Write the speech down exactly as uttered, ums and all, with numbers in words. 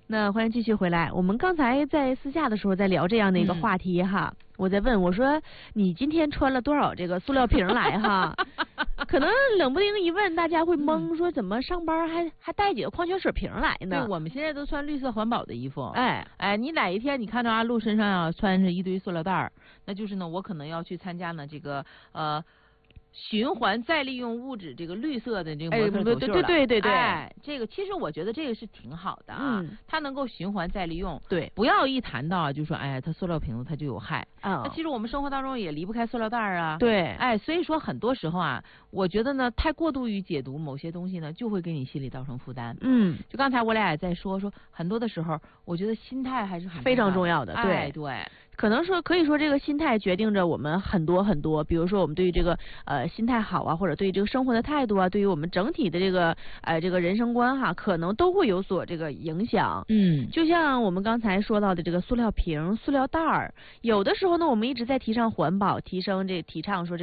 那欢迎继续回来。我们刚才在私下的时候在聊这样的一个话题哈，嗯、我在问我说你今天穿了多少这个塑料瓶来哈？可能冷不丁一问，大家会懵，说怎么上班还还带几个矿泉水瓶来呢？ 对，我们现在都穿绿色环保的衣服。 哎哎，你哪一天你看到阿露身上啊穿着一堆塑料袋儿，那就是呢，我可能要去参加呢这个呃。循环再利用物质这个绿色的这个模特走秀了， 哎、对对对对， 哎，这个其实我觉得这个是挺好的啊，嗯、它能够循环再利用。 对， 不要一谈到就说哎呀，它塑料瓶子它就有害啊。那、 哦、 其实我们生活当中也离不开塑料袋啊。 对， 哎，所以说很多时候啊，我觉得呢，太过度于解读某些东西呢，就会给你心里造成负担。 嗯， 就刚才我俩也在说说，很多的时候，我觉得心态还是很非常重要的。对、 哎、对。 可能说可以说这个心态决定着我们很多很多，比如说我们对于这个呃心态好啊，或者对于这个生活的态度啊，对于我们整体的这个呃这个人生观哈，可能都会有所这个影响。 嗯， 就像我们刚才说到的这个塑料瓶、塑料袋儿，有的时候呢，我们一直在提倡环保，提升这提倡说这